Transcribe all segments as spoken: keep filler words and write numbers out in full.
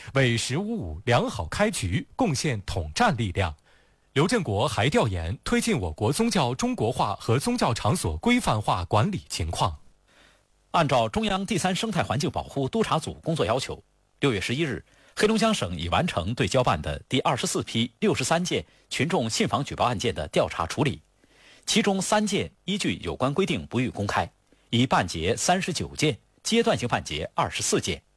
为“十五五”良好开局贡献统战力量。刘振国还调研推进我国宗教中国化和宗教场所规范化管理情况。 按照中央第三生态环境保护督查组工作要求，六月十一日，黑龙江省已完成对交办的第二十四批六十三件群众信访举报案件的调查处理，其中三件依据有关规定不予公开，已办结三十九件，阶段性办结二十四件。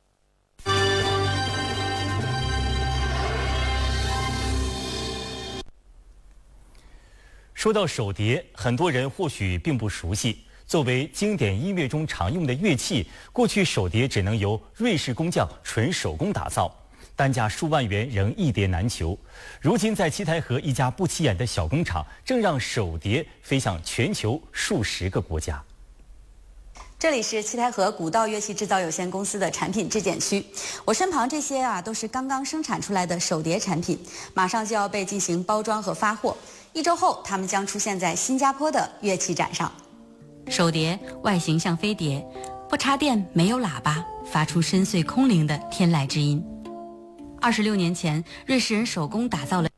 说到手碟，很多人或许并不熟悉。作为经典音乐中常用的乐器，过去手碟只能由瑞士工匠纯手工打造，单价数万元仍一碟难求。如今，在七台河一家不起眼的小工厂，正让手碟飞向全球数十个国家。 这里是七台河古道乐器制造有限公司的产品质检区，我身旁这些啊都是刚刚生产出来的手碟产品，马上就要被进行包装和发货。一周后，它们将出现在新加坡的乐器展上。 手碟外形像飞碟，不插电，没有喇叭，发出深邃空灵的天籁之音。二十六年前，瑞士人手工打造了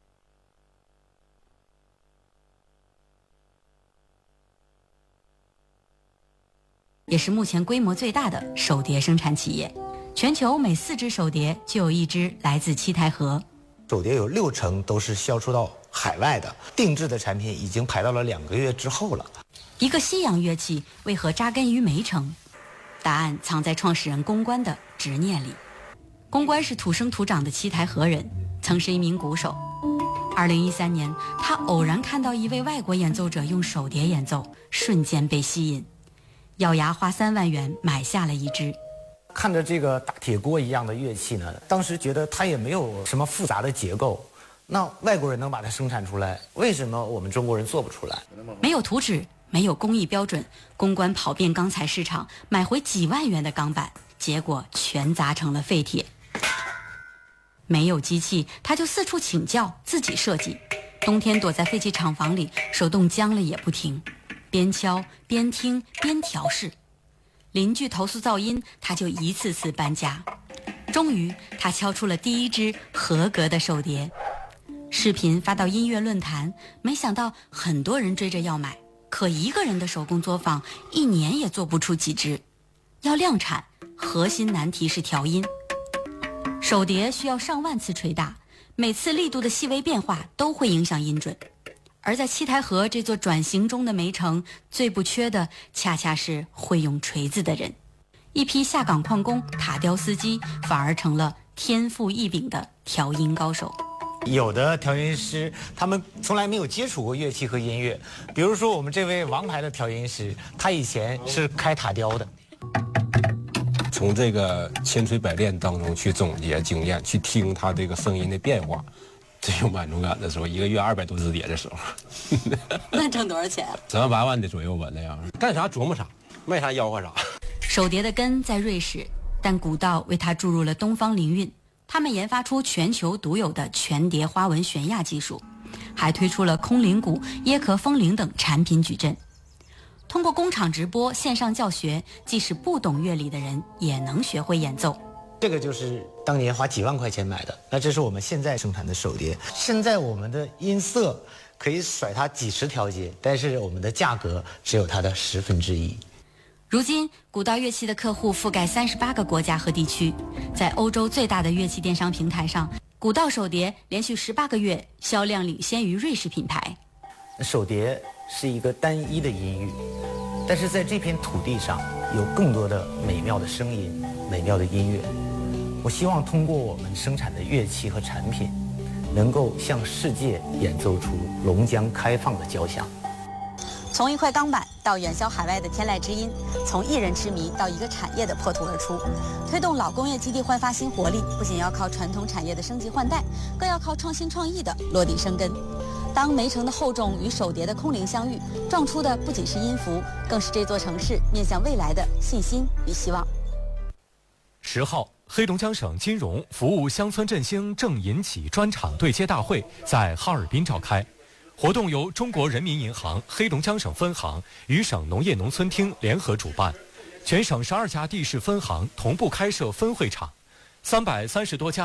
也是目前规模最大的手碟生产企业。全球每四只手碟就有一只来自七台河。 手碟有六成都是销出到海外的，定制的产品已经排到了两个月之后了。 一个西洋乐器为何扎根于梅城？答案藏在创始人公关的执念里。公关是土生土长的七台河人，曾是一名鼓手。二零一三年，他偶然看到一位外国演奏者用手碟演奏，瞬间被吸引，咬牙花三万元买下了一只。 看着这个大铁锅一样的乐器呢，当时觉得它也没有什么复杂的结构，那外国人能把它生产出来，为什么我们中国人做不出来？ 没有图纸，没有工艺标准，公关跑遍钢材市场，买回几万元的钢板，结果全砸成了废铁。没有机器，他就四处请教，自己设计。冬天躲在废弃厂房里，手动僵了也不停，边敲边听边调试。邻居投诉噪音，他就一次次搬家。终于，他敲出了第一支合格的手碟。视频发到音乐论坛，没想到很多人追着要买。可一个人的手工作坊，一年也做不出几只。要量产，核心难题是调音。手碟需要上万次捶打，每次力度的细微变化都会影响音准。而在七台河这座转型中的煤城，最不缺的恰恰是会用锤子的人。一批下岗矿工、塔吊司机反而成了天赋异禀的调音高手。 有的调音师他们从来没有接触过乐器和音乐，比如说我们这位王牌的调音师，他以前是开塔吊的。 从这个千锤百炼当中去总结经验，去听他这个声音的变化，最有满足感的时候，一个月二百多只碟的时候。 那挣多少钱啊？ 十万八万的左右吧，那样干啥琢磨啥，卖啥吆喝啥。 手碟的根在瑞士，但古道为它注入了东方灵韵。他们研发出全球独有的全碟花纹悬压技术，还推出了空灵鼓、椰壳风铃等产品矩阵。通过工厂直播、线上教学，即使不懂乐理的人也能学会演奏。 这个就是当年花几万块钱买的，那这是我们现在生产的手碟。现在我们的音色可以甩它几十条街，但是我们的价格只有它的十分之一。 如今，古道乐器的客户覆盖三十八个国家和地区，在欧洲最大的乐器电商平台上，古道手碟连续十八个月销量领先于瑞士品牌。 手碟是一个单一的音域，但是在这片土地上有更多的美妙的声音、美妙的音乐。我希望通过我们生产的乐器和产品，能够向世界演奏出龙江开放的交响。 从一块钢板到远销海外的天籁之音，从一人痴迷到一个产业的破土而出，推动老工业基地焕发新活力，不仅要靠传统产业的升级换代，更要靠创新创意的落地生根。当煤城的厚重与手碟的空灵相遇，撞出的不仅是音符，更是这座城市面向未来的信心与希望。 十号，黑龙江省金融服务乡村振兴正银企专场对接大会在哈尔滨召开。活动由中国人民银行黑龙江省分行与省农业农村厅联合主办，全省十二家地市分行同步开设分会场，三百三十多家